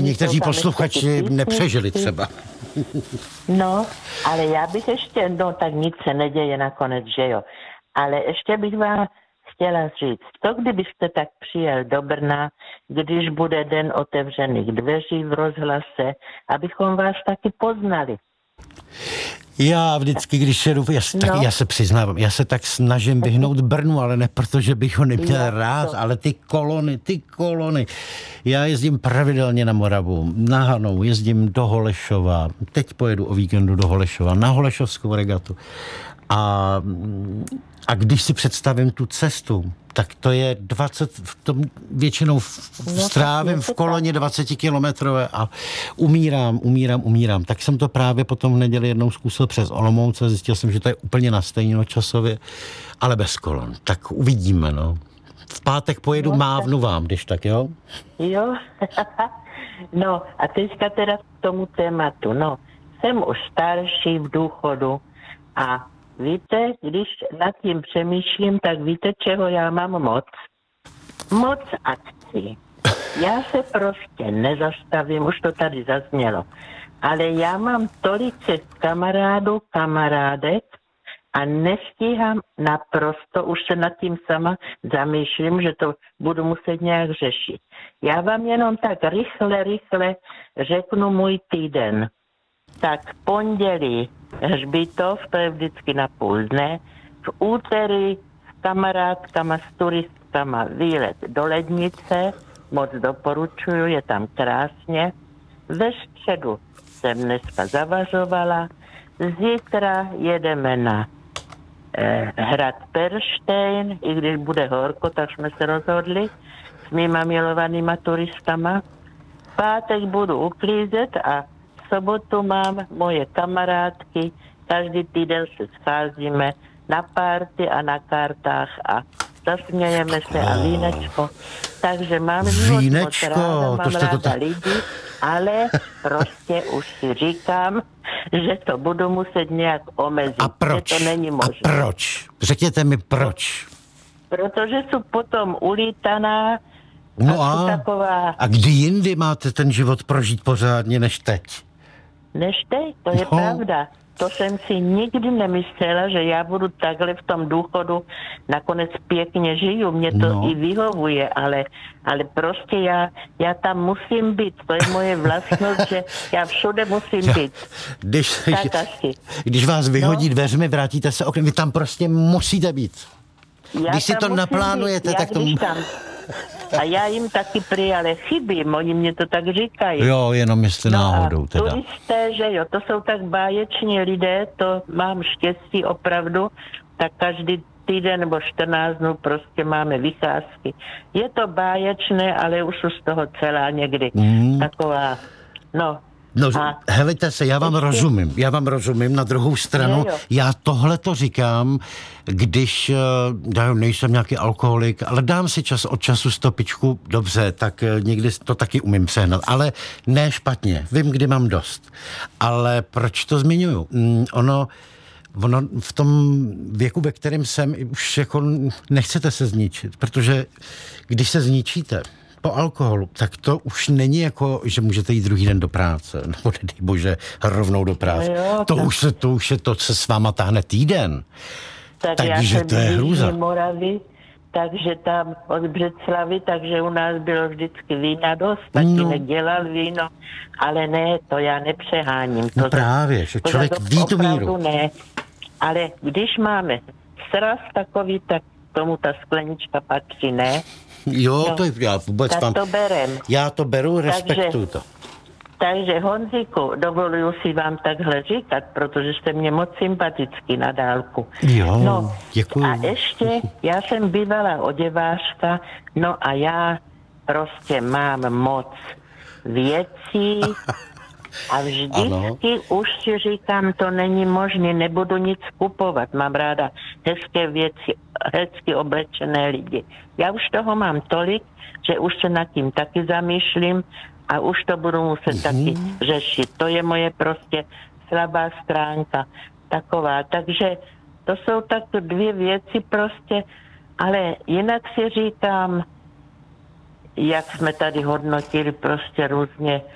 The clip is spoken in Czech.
někteří posluchači nepřežili třeba. No, ale já bych ještě, no tak nic se neděje nakonec, že jo. Ale ještě bych vám chtěla říct, to kdybyste tak přijel do Brna, když bude den otevřených dveří v rozhlase, abychom vás taky poznali. Já vždycky, když jedu, já se přiznávám, já se tak snažím vyhnout Brnu, ale ne protože bych ho neměl rád, ale ty kolony. Já jezdím pravidelně na Moravu, na Hanou, jezdím do Holešova, teď pojedu o víkendu do Holešova, na Holešovskou regatu. A když si představím tu cestu, tak to je 20, většinou strávím v koloně 20 kilometrové a umírám. Tak jsem to právě potom v neděli jednou zkusil přes Olomouc a zjistil jsem, že to je úplně na stejno časově, ale bez kolon. Tak uvidíme, no. V pátek pojedu, mávnu vám, když tak, jo? Jo, no a teďka teda k tomu tématu, no. Jsem už starší v důchodu a víte, když nad tím přemýšlím, tak víte, čeho já mám moc? Moc akcí. Já se prostě nezastavím, už to tady zaznělo. Ale já mám tolik kamarádů, kamarádek a nestíhám naprosto, už se nad tím sama zamýšlím, že to budu muset nějak řešit. Já vám jenom tak rychle řeknu můj týden. Tak pondělí Hřbitov, to je vždycky na půl dne, v úterý s kamarádkama, s turistkama výlet do Lednice, moc doporučuju, je tam krásně. Ve středu jsem dneska zavařovala, zítra jedeme na hrad Perštejn, i když bude horko, tak jsme se rozhodli s mýma milovanýma turistama. V pátek budu uklízet a v sobotu mám moje kamarádky, každý týden se scházíme na párty a na kartách a zasmějeme se a vínečko. Takže mám život moc ráda, mám ráda lidi, ale prostě už si říkám, že to budu muset nějak omezit. A proč? Že to není možné. A proč? Řekněte mi proč. Protože jsou potom ulítaná. No a kdy jindy máte ten život prožít pořádně než teď? Než teď, to je pravda. To jsem si nikdy nemyslela, že já budu takhle v tom důchodu, nakonec pěkně žiju, mě to i vyhovuje, ale prostě já tam musím být, to je moje vlastnost, že já všude musím být. Když vás vyhodí dveřmi, vrátíte se oknem, vy tam prostě musíte být. Když si to naplánujete, tak to... A já jim taky prý, ale chybím, oni mě to tak říkají. Jo, jenom jestli náhodou teda. Turisté, že jo, to jsou tak báječní lidé, to mám štěstí opravdu, tak každý týden nebo 14 dnů prostě máme vycházky. Je to báječné, ale už z toho celá někdy taková, helejte se, já vám rozumím, na druhou stranu, já tohle to říkám, když nejsem nějaký alkoholik, ale dám si čas od času stopičku, dobře, tak někdy to taky umím přehnat, ale ne špatně, vím, kdy mám dost. Ale proč to zmiňuju? Ono v tom věku, ve kterém jsem, už jako nechcete se zničit, protože když se zničíte po alkoholu, tak to už není jako, že můžete jít druhý den do práce, nebo nedej bože, rovnou do práce. To už je to, co s váma táhne týden. Takže to je hrůza. Moravy, takže tam od Břeclavy, takže u nás bylo vždycky vína dost, taky dělal víno, ale ne, to já nepřeháním. No právě, že člověk ví tu míru. Ne, ale když máme sraz takový, tak tomu ta sklenička patří, ne? Jo, to je, já vůbec tak to berem. Já to beru, respektuju to. Takže Honzíku, dovoluju si vám takhle říkat, protože jste mě moc sympatický na dálku. Jo, děkuju. A ještě, já jsem bývalá oděvářka, no a já prostě mám moc věcí a vždycky už si říkám, to není možné, nebudu nic kupovat, mám ráda hezké věci, hezky oblečené lidi. Já už toho mám tolik, že už se nad tím taky zamýšlím a už to budu muset taky řešit. To je moje prostě slabá stránka taková. Takže to jsou tak dvě věci prostě, ale jinak si říkám, jak jsme tady hodnotili prostě různě